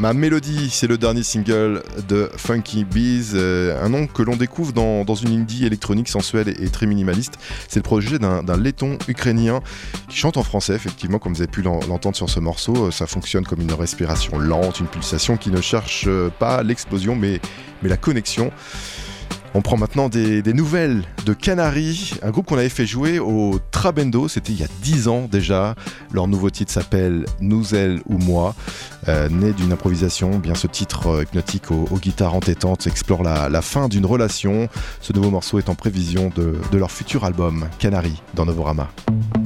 Ma Mélodie, c'est le dernier single de Funky Bees, un nom que l'on découvre dans une indie électronique sensuelle et très minimaliste. C'est le projet d'un laiton ukrainien qui chante en français, effectivement, comme vous avez pu l'entendre sur ce morceau. Ça fonctionne comme une respiration lente, une pulsation qui ne cherche pas l'explosion, mais la connexion. On prend maintenant des nouvelles de Canary, un groupe qu'on avait fait jouer au Trabendo, c'était il y a 10 ans déjà. Leur nouveau titre s'appelle Nous, elle ou moi, né d'une improvisation. Bien, ce titre hypnotique aux guitares entêtantes explore la fin d'une relation. Ce nouveau morceau est en prévision de leur futur album Canary dans Novorama.